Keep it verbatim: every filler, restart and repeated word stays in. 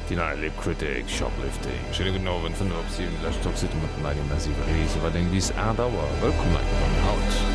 Die Lipkritik shoplifting genowen vun der Option mat massiv war den bis Erdauer Welkom an Haut.